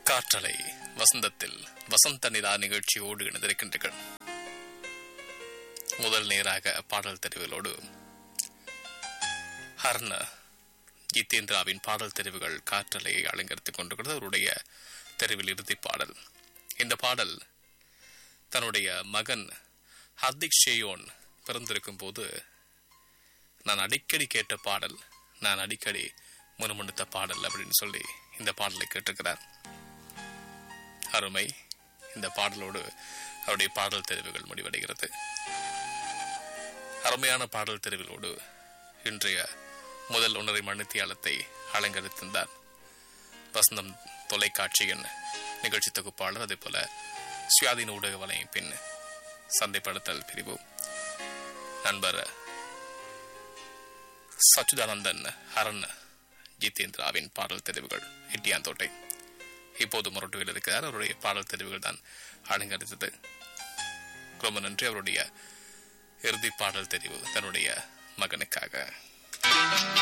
காற்றலை வசந்தத்தில் வசந்த நிலா நிகழ்ச்சியோடு இணைந்திருக்கின்றீர்கள். முதல் நேராக பாடல் தெரிவுகளோடு ஹர்ன ஜிதேந்திராவின் பாடல் தெரிவுகள் காற்றலையை அலங்கரித்துக் கொண்டிருக்கிறது. அவருடைய தெரிவில் இறுதி பாடல். இந்த பாடல் தன்னுடைய மகன் ஹர்திக் ஷேயோன் பிறந்திருக்கும் போது நான் அடிக்கடி கேட்ட பாடல், நான் அடிக்கடி முணுமுணுத்த பாடல் அப்படின்னு சொல்லி இந்த பாடலை கேட்டிருக்கிறார். அருமை. இந்த பாடலோடு அவருடைய பாடல் தெரிவுகள் முடிவடைகிறது. அருமையான பாடல் தெரிவுகளோடு இன்றைய முதல் உணரை மணித்தியாலத்தை அலங்கரித்திருந்தார் வசந்தம் தொலைக்காட்சியின் நிகழ்ச்சி தொகுப்பாளர், அதே போல சுயாதீன ஊடக வலையமைப்பின் சந்தைப்படுத்தல் பிரிவு நண்பர் சச்சுதானந்தன் ஹரன் ஜிதேந்திராவின் பாடல் தெரிவுகள் இட்டியாந்தோட்டை. இப்போது முரட்டுவில் இருக்கிறார். அவருடைய பாடல் தெரிவுகள் தான் அலங்கரித்தது. ரொம்ப நன்றி. அவருடைய இறுதி பாடல் தெரிவு தன்னுடைய மகனுக்காக.